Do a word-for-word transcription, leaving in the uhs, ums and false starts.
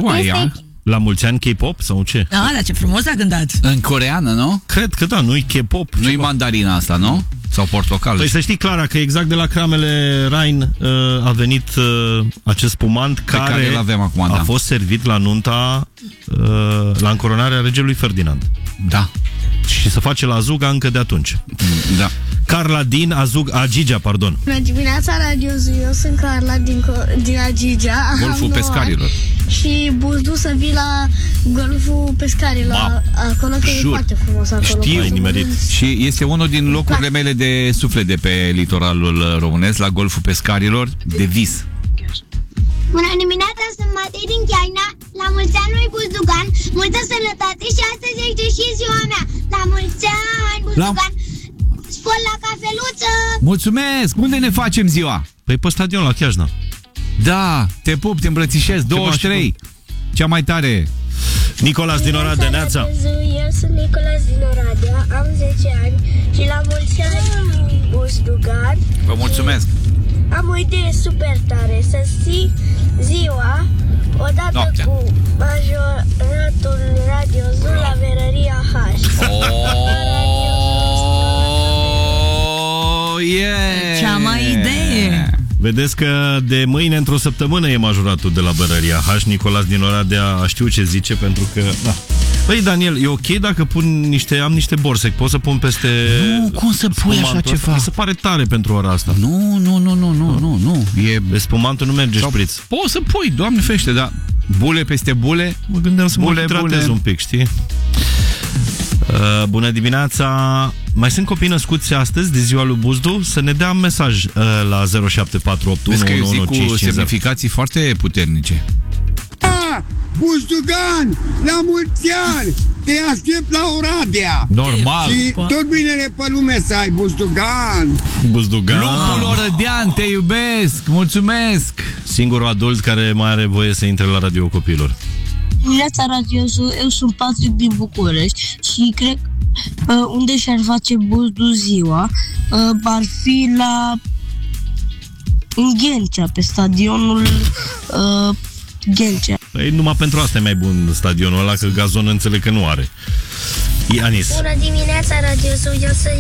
mai ea? La mulți ani K-pop sau ce? Da, dar ce frumos a cântat. În coreeană, nu? Cred că da, nu-i K-pop. Nu-i mandarina asta, nu? Sau portocalul? Păi să știi, Clara, că exact de la cramele Rhein uh, a venit uh, acest spumant care, care avem acum, a da. fost servit la nunta, uh, la încoronarea regelui Ferdinand. Da. Și se face la Azuga încă de atunci. Da. Carla din Azug, Agigea, pardon. Bună dimineața, Radio Zoo. Eu sunt Carla din, din Agigea. Golful pescarilor. Și Buzdu să vii la Golful pescarilor. Ma, acolo, că jur. e foarte frumos acolo. Știu, ai nimerit. Și este unul din locurile mele de suflet de pe litoralul românesc, la Golful pescarilor, de vis. Bună dimineața, sunt Matei din Chiajna. La mulți ani lui Buzdugan, multă sănătate și astăzi este și ziua mea. La mulți ani, Buzdugan, la... spor la cafeluță. Mulțumesc! Unde ne facem ziua? Păi pe stadion la Chiajna. Da, te pup, te îmbrățișez, douăzeci și trei. Cea mai tare. Nicolas din Oradea, neața. Eu sunt Nicolas din Oradea, am zece ani și la mulți ani Buzdugan. Vă mulțumesc. Am o idee super tare, să ții ziua odată Noaptea. cu majoratul Radio Zoo la Verăria H. Oh, yeah! Cea mai idee. Vedeți că de mâine într-o săptămână e majoratul de la Bărăria H. Nicolas din Oradea știu ce zice, pentru că... Da. Păi, Daniel, e ok dacă pun niște, am niște borsec, pot să pun peste... Nu, cum să pui așa ceva? Mi se pare tare pentru ora asta. Nu, nu, nu, nu, nu, nu, nu. E... De spumantul nu merge Sau șpriț. poți să pui, Doamne fește, dar bule peste bule. Mă gândeam să bule, mă hidratez bule. un pic, știi? Uh, bună dimineața! Mai sunt copii născuți astăzi de ziua lui Buzdu? Să ne dea mesaj uh, la zero șapte patru opt unu Vezi că eu unu zic unu cinci cu cinci zero. semnificații foarte puternice. Buzdugan, la mulți ani! Te aștept la Oradea! Normal. Și tot binele pe lume să ai, Buzdugan! Buzdugan. Lupul orădean, te iubesc! Mulțumesc! Singurul adult care mai are voie să intre la radio copilor. Dimineața, Radio Zoo, eu sunt Patrick din București și cred uh, unde și-ar face Buzdu ziua uh, ar fi la în Ghencea, pe stadionul uh, Ghencea. Păi numai pentru asta e mai bun stadionul ăla, că gazon înțeleg că nu are. Ianis. Bună dimineața, Radio Zoo. Eu sunt